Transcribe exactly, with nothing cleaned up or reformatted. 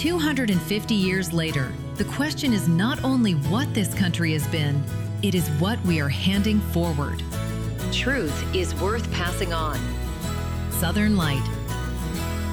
two hundred fifty years later, the question is not only what this country has been, it is what we are handing forward. Truth is worth passing on. Southern Light.